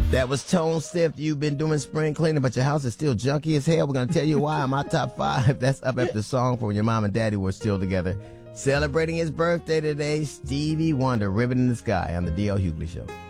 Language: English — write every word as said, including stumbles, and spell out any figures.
That was Tone Stith. You've been doing spring cleaning, but your house is still junky as hell. We're going to tell you why in my top five. That's up after the song for when your mom and daddy were still together. Celebrating his birthday today, Stevie Wonder, Ribbon in the Sky on the D L Hughley Show.